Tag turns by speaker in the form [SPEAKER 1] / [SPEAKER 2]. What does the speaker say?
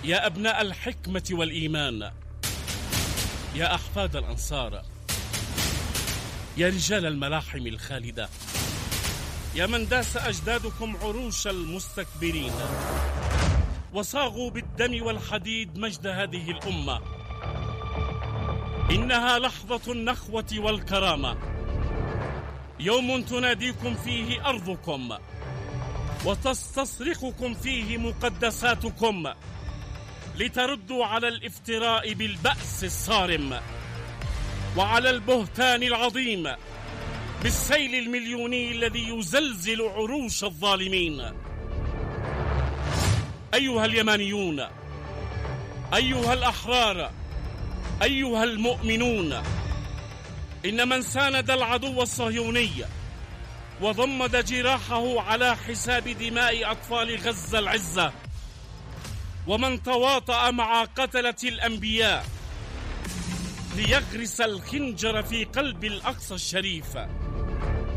[SPEAKER 1] يا أبناء الحكمة والإيمان، يا أحفاد الأنصار، يا رجال الملاحم الخالدة، يا من داس أجدادكم عروش المستكبرين وصاغوا بالدم والحديد مجد هذه الأمة. إنها لحظة النخوة والكرامة، يوم تناديكم فيه أرضكم وتستصرخكم فيه مقدساتكم لتردوا على الافتراء بالبأس الصارم وعلى البهتان العظيم بالسيل المليوني الذي يزلزل عروش الظالمين. أيها اليمانيون، أيها الأحرار، أيها المؤمنون، إن من ساند العدو الصهيوني وضمد جراحه على حساب دماء أطفال غزة العزة، ومن تواطأ مع قتلة الأنبياء ليغرس الخنجر في قلب الأقصى الشريف،